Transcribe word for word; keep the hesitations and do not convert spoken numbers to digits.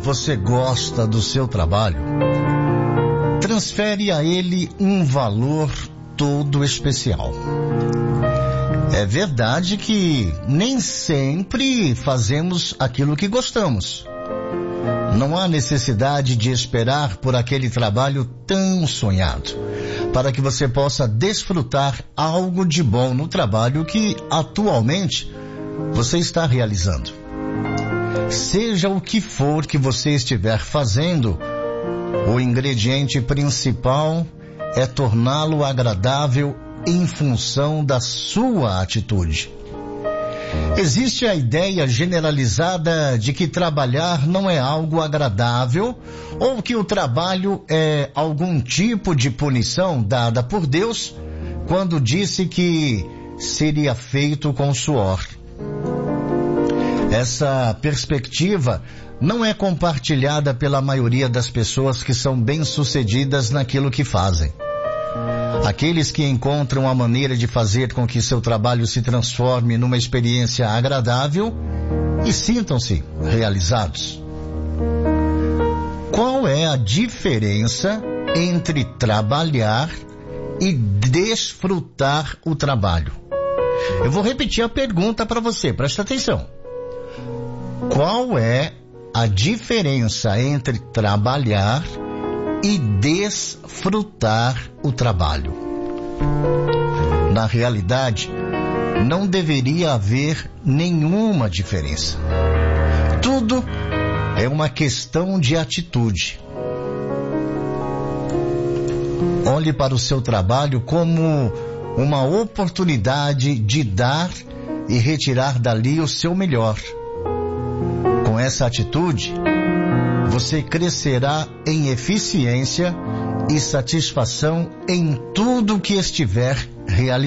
você gosta do seu trabalho, transfere a ele um valor todo especial. É verdade que nem sempre fazemos aquilo que gostamos. Não há necessidade de esperar por aquele trabalho tão sonhado, para que você possa desfrutar algo de bom no trabalho que atualmente você está realizando. Seja o que for que você estiver fazendo, o ingrediente principal é torná-lo agradável em função da sua atitude. Existe a ideia generalizada de que trabalhar não é algo agradável ou que o trabalho é algum tipo de punição dada por Deus quando disse que seria feito com suor. Essa perspectiva não é compartilhada pela maioria das pessoas que são bem-sucedidas naquilo que fazem. Aqueles que encontram a maneira de fazer com que seu trabalho se transforme numa experiência agradável e sintam-se realizados. Qual é a diferença entre trabalhar e desfrutar o trabalho? Eu vou repetir a pergunta para você, presta atenção. Qual é a diferença entre trabalhar e desfrutar o trabalho? Na realidade, não deveria haver nenhuma diferença. Tudo é uma questão de atitude. Olhe para o seu trabalho como uma oportunidade de dar e retirar dali o seu melhor. Com essa atitude, você crescerá em eficiência e satisfação em tudo que estiver realizando.